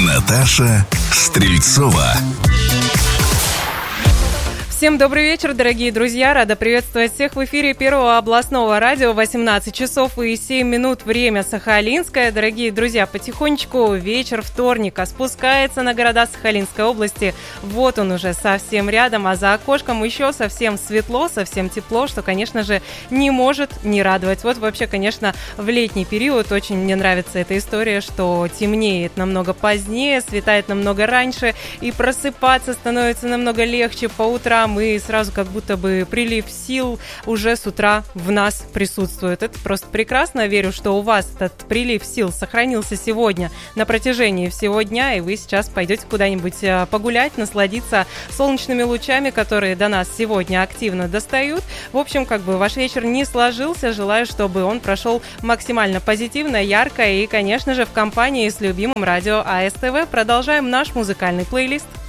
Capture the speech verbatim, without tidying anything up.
Наташа Стрельцова. Всем добрый вечер, дорогие друзья. Рада приветствовать всех в эфире Первого областного радио. восемнадцать часов и семь минут. Время Сахалинское. Дорогие друзья, потихонечку вечер вторника спускается на города Сахалинской области. Вот он уже совсем рядом, а за окошком еще совсем светло, совсем тепло, что, конечно же, не может не радовать. Вот вообще, конечно, в летний период очень мне нравится эта история, что темнеет намного позднее, светает намного раньше, и просыпаться становится намного легче по утрам. И сразу как будто бы прилив сил уже с утра в нас присутствует. Это просто прекрасно. Верю, что у вас этот прилив сил сохранился сегодня на протяжении всего дня, и вы сейчас пойдете куда-нибудь погулять, насладиться солнечными лучами, которые до нас сегодня активно достают. В общем, как бы ваш вечер не сложился, желаю, чтобы он прошел максимально позитивно, ярко и, конечно же, в компании с любимым радио АСТВ. Продолжаем наш музыкальный плейлист.